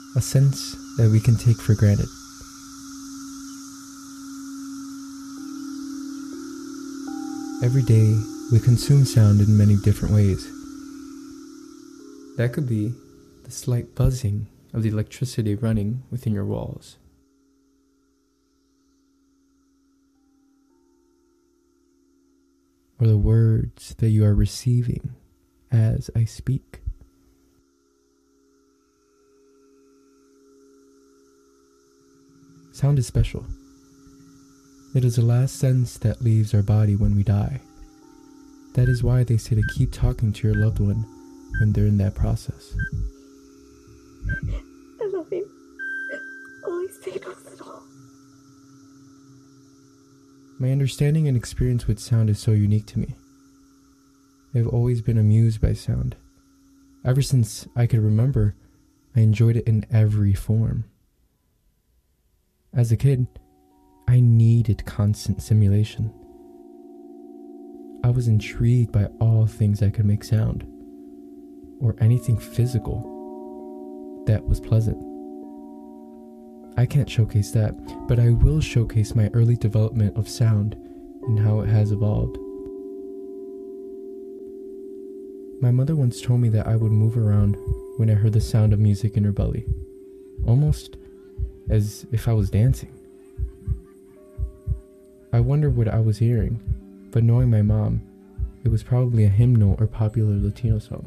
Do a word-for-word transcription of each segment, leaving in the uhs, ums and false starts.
a sense that we can take for granted. Every day, we consume sound in many different ways. That could be the slight buzzing of the electricity running within your walls. Or the words that you are receiving as I speak. Sound is special. It is the last sense that leaves our body when we die. That is why they say to keep talking to your loved one when they're in that process. I love you. Always stay close at all. My understanding and experience with sound is so unique to me. I've always been amused by sound. Ever since I could remember, I enjoyed it in every form. As a kid, I needed constant stimulation. I was intrigued by all things that could make sound, or anything physical that was pleasant. I can't showcase that, but I will showcase my early development of sound and how it has evolved. My mother once told me that I would move around when I heard the sound of music in her belly, almost as if I was dancing. I wondered what I was hearing, but knowing my mom, it was probably a hymnal or popular Latino song.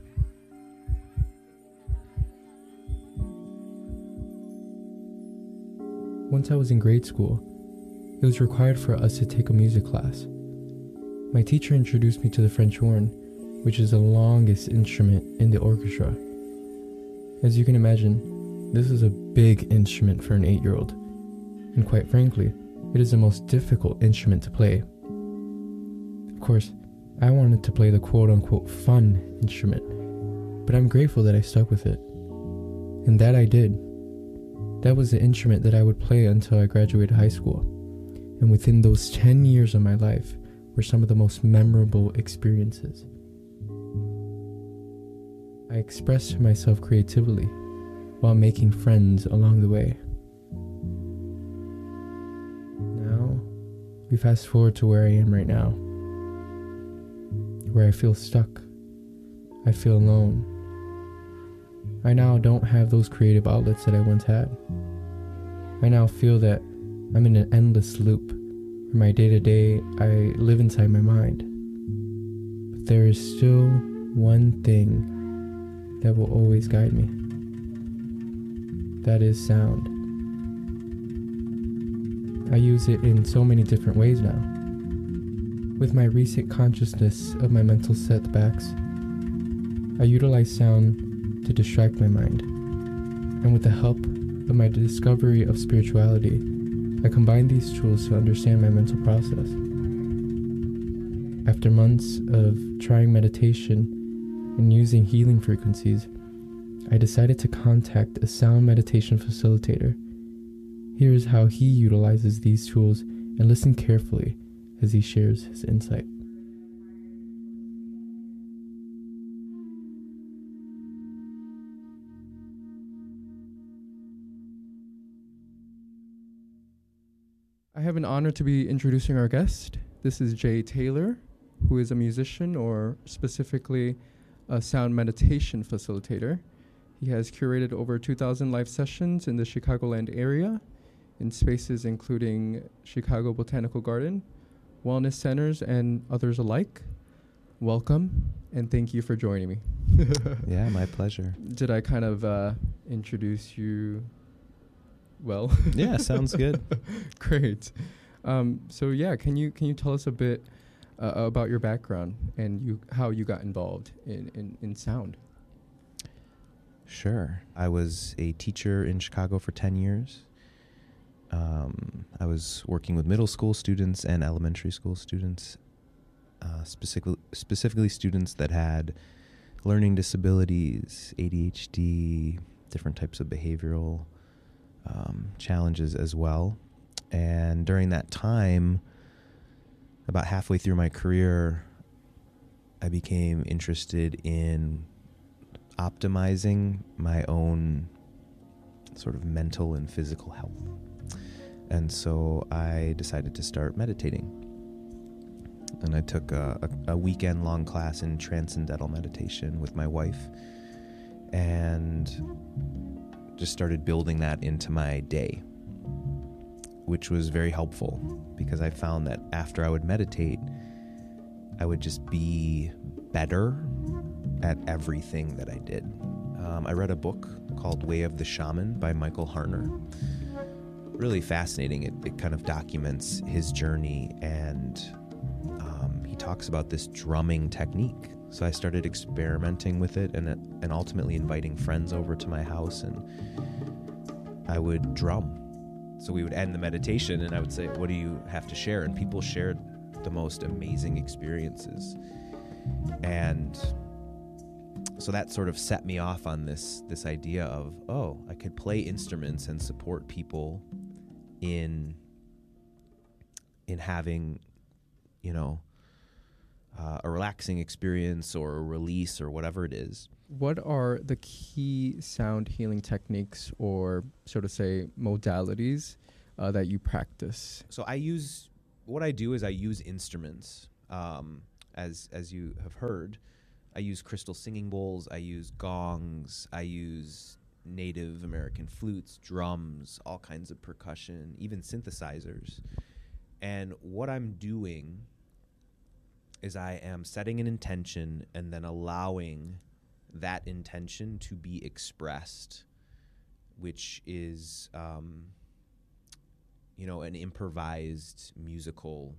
Once I was in grade school, it was required for us to take a music class. My teacher introduced me to the French horn, which is the longest instrument in the orchestra. As you can imagine, this is a big instrument for an eight-year-old, and quite frankly, it is the most difficult instrument to play. Of course, I wanted to play the quote-unquote fun instrument, but I'm grateful that I stuck with it. And that I did. That was the instrument that I would play until I graduated high school. And within those ten years of my life were some of the most memorable experiences. I expressed myself creatively while making friends along the way. Now, we fast forward to where I am right now, where I feel stuck. I feel alone. I now don't have those creative outlets that I once had. I now feel that I'm in an endless loop where my day-to-day I live inside my mind. But there is still one thing that will always guide me. That is sound. I use it in so many different ways now. With my recent consciousness of my mental setbacks, I utilize sound to distract my mind. And with the help of my discovery of spirituality, I combine these tools to understand my mental process. After months of trying meditation and using healing frequencies, I decided to contact a sound meditation facilitator. Here is how he utilizes these tools, and listen carefully as he shares his insight. I have an honor to be introducing our guest. This is Jay Taylor, who is a musician, or specifically a sound meditation facilitator. He has curated over two thousand live sessions in the Chicagoland area, in spaces including Chicago Botanical Garden, wellness centers, and others alike. Welcome, and thank you for joining me. Yeah, my pleasure. Did I kind of uh, introduce you well? Yeah, sounds good. Great. Um, so yeah, can you can you tell us a bit uh, about your background and you how you got involved in, in, in sound? Sure. I was a teacher in Chicago for ten years. Um, I was working with middle school students and elementary school students, uh, specifically, specifically students that had learning disabilities, A D H D, different types of behavioral um, challenges as well. And during that time, about halfway through my career, I became interested in optimizing my own sort of mental and physical health. And so I decided to start meditating. And I took a, a, a weekend-long class in transcendental meditation with my wife and just started building that into my day, which was very helpful because I found that after I would meditate, I would just be better at everything that I did. Um, I read a book called Way of the Shaman by Michael Harner. Really fascinating. It, it kind of documents his journey, and um, he talks about this drumming technique. So I started experimenting with it and, and ultimately inviting friends over to my house, and I would drum. So we would end the meditation and I would say, what do you have to share? And people shared the most amazing experiences. And so that sort of set me off on this this idea of, oh, I could play instruments and support people in in having, you know, uh, a relaxing experience or a release or whatever it is. What are the key sound healing techniques, or so to say modalities, uh, that you practice? So I use, what I do is I use instruments. Um, as as you have heard, I use crystal singing bowls, I use gongs, I use Native American flutes, drums, all kinds of percussion, even synthesizers. And what I'm doing is I am setting an intention and then allowing that intention to be expressed, which is, um, you know, an improvised musical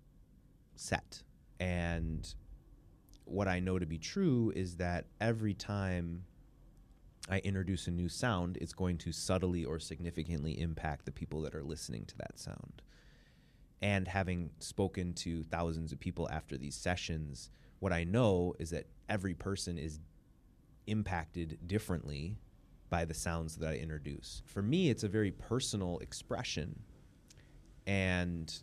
set. And what I know to be true is that every time I introduce a new sound, it's going to subtly or significantly impact the people that are listening to that sound. And having spoken to thousands of people after these sessions, what I know is that every person is impacted differently by the sounds that I introduce. For me, it's a very personal expression, and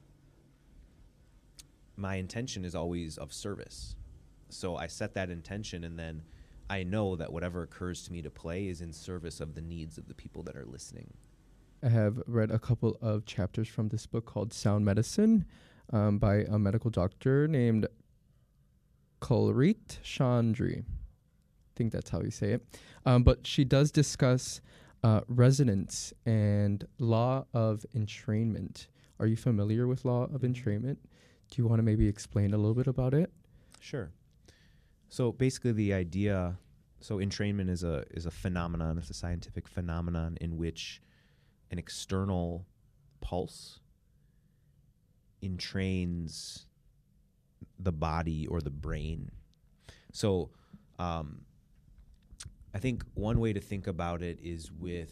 my intention is always of service. So I set that intention, and then I know that whatever occurs to me to play is in service of the needs of the people that are listening. I have read a couple of chapters from this book called Sound Medicine, um, by a medical doctor named Kulreet Chandri. I think that's how you say it. Um, but she does discuss uh, resonance and law of entrainment. Are you familiar with law of entrainment? Do you want to maybe explain a little bit about it? Sure. So basically the idea, so entrainment is a is a phenomenon, it's a scientific phenomenon in which an external pulse entrains the body or the brain. So um, I think one way to think about it is with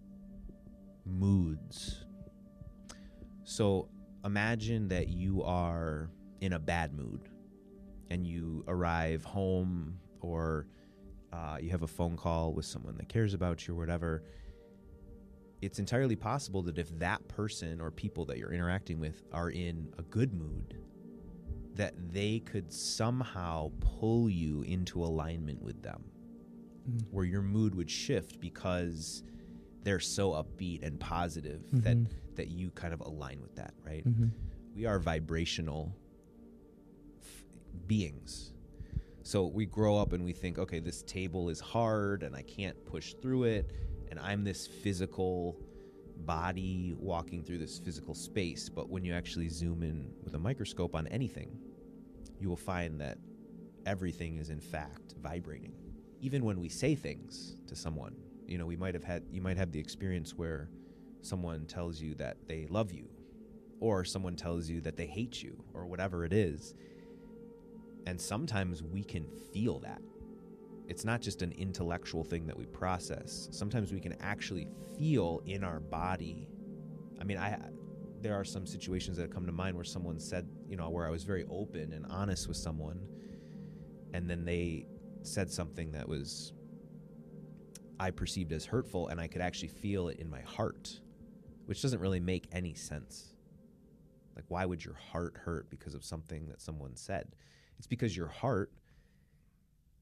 moods. So imagine that you are in a bad mood and you arrive home, or uh, you have a phone call with someone that cares about you or whatever. It's entirely possible that if that person or people that you're interacting with are in a good mood, that they could somehow pull you into alignment with them, mm. where your mood would shift because they're so upbeat and positive, mm-hmm. that that you kind of align with that, right? Mm-hmm. We are vibrational f- beings. So we grow up and we think, okay, this table is hard and I can't push through it, and I'm this physical body walking through this physical space. But when you actually zoom in with a microscope on anything, you will find that everything is in fact vibrating. Even when we say things to someone, you know, we might have had, you might have the experience where someone tells you that they love you, or someone tells you that they hate you, or whatever it is. And sometimes we can feel that. It's not just an intellectual thing that we process. Sometimes we can actually feel in our body. I mean, I there are some situations that come to mind where someone said, you know, where I was very open and honest with someone, and then they said something that was, I perceived as hurtful, and I could actually feel it in my heart, which doesn't really make any sense. Like, why would your heart hurt because of something that someone said? It's because your heart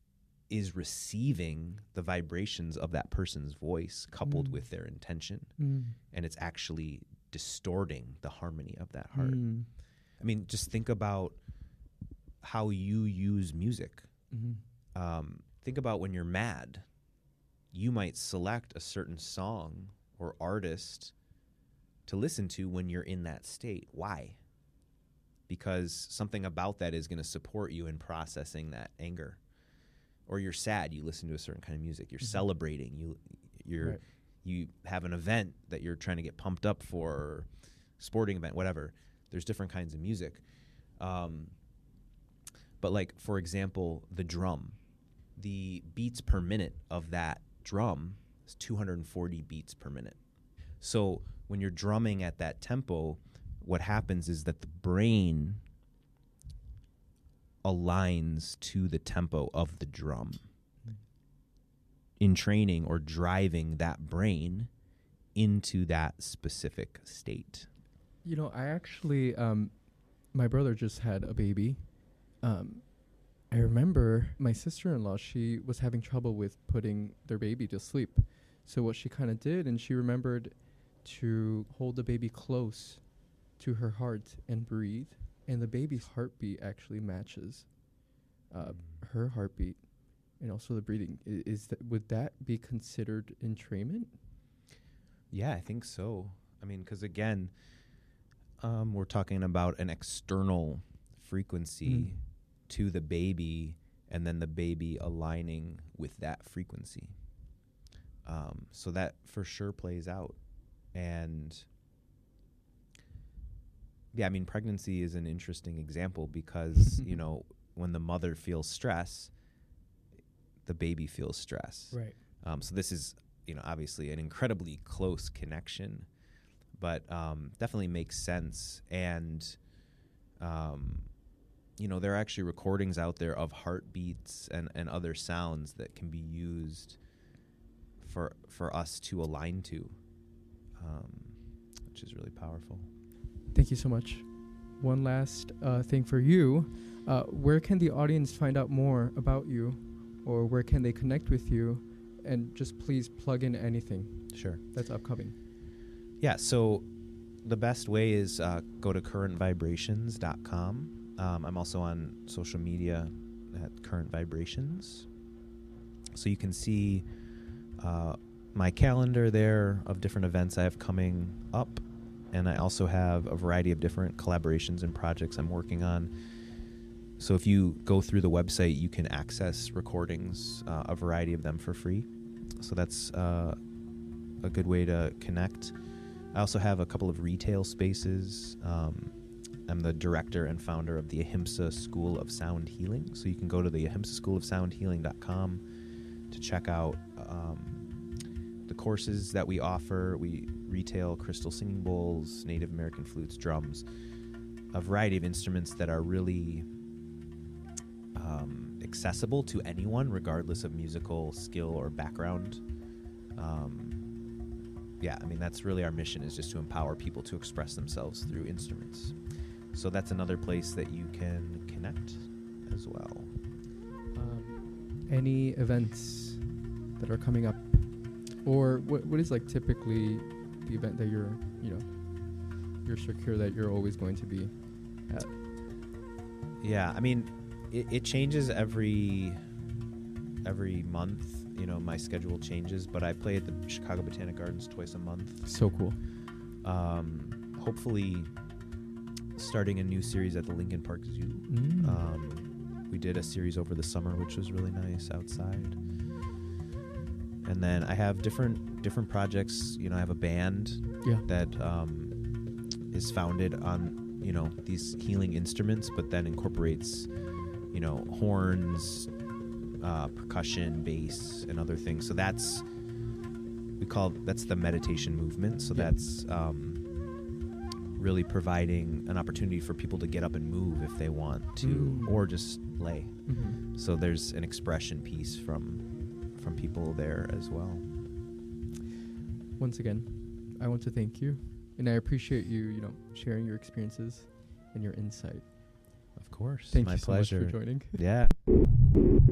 is receiving the vibrations of that person's voice coupled Mm. with their intention, Mm. and it's actually distorting the harmony of that heart. Mm. I mean, just think about how you use music. Mhm. Um, think about when you're mad, you might select a certain song or artist to listen to when you're in that state. Why? Because something about that is going to support you in processing that anger. Or you're sad, you listen to a certain kind of music. You're Mhm. celebrating, you you're Right. you have an event that you're trying to get pumped up for, or sporting event, whatever. There's different kinds of music. Um, but like, for example, the drum, the beats per minute of that drum is two hundred forty beats per minute. So when you're drumming at that tempo, what happens is that the brain aligns to the tempo of the drum. In training or driving that brain into that specific state. You know, I actually, um, my brother just had a baby. Um, I remember my sister-in-law, she was having trouble with putting their baby to sleep. So what she kind of did, and she remembered to hold the baby close to her heart and breathe. And the baby's heartbeat actually matches uh, her heartbeat. And also the breathing. I- Is that, would that be considered entrainment? Yeah, I think so. I mean, because again, um, we're talking about an external frequency Mm. to the baby, and then the baby aligning with that frequency. Um, so that for sure plays out. And yeah, I mean, pregnancy is an interesting example because, you know, when the mother feels stress, the baby feels stress. Right. Um, so this is, you know, obviously an incredibly close connection, but um, definitely makes sense. And, um, you know, there are actually recordings out there of heartbeats and, and other sounds that can be used for for us to align to, um, which is really powerful. Thank you so much. One last uh, thing for you. Uh, where can the audience find out more about you, or where can they connect with you? And just please plug in anything Sure. that's upcoming. Yeah, so the best way is uh, go to current vibrations dot com. Um, I'm also on social media at Current Vibrations. So you can see uh, my calendar there of different events I have coming up. And I also have a variety of different collaborations and projects I'm working on. So if you go through the website, you can access recordings, uh, a variety of them for free. So that's uh, a good way to connect. I also have a couple of retail spaces. Um, I'm the director and founder of the Ahimsa School of Sound Healing. So you can go to the ahimsa school of sound healing dot com to check out um, the courses that we offer. We retail crystal singing bowls, Native American flutes, drums, a variety of instruments that are really um, accessible to anyone, regardless of musical skill or background. Um, yeah, I mean, that's really our mission, is just to empower people to express themselves through instruments. So that's another place that you can connect as well. Um, any events that are coming up, or what what is like typically the event that you're, you know, you're secure that you're always going to be at? Yeah, I mean, it, it changes every every month. You know, my schedule changes, but I play at the Chicago Botanic Gardens twice a month. So cool. Um, hopefully, starting a new series at the Lincoln Park Zoo. Mm. Um, we did a series over the summer, which was really nice outside. And then I have different different projects. You know, I have a band Yeah. that um, is founded on, you know, these healing instruments, but then incorporates, you know, horns, uh, percussion, bass, and other things. So that's, we call, that's the meditation movement. So Yeah. that's um, really providing an opportunity for people to get up and move if they want to, Mm. or just lay. Mm-hmm. So there's an expression piece from from people there as well. Once again, I want to thank you, and I appreciate you, you know, sharing your experiences and your insight. Of course. Thank My you so pleasure. much for joining. Yeah.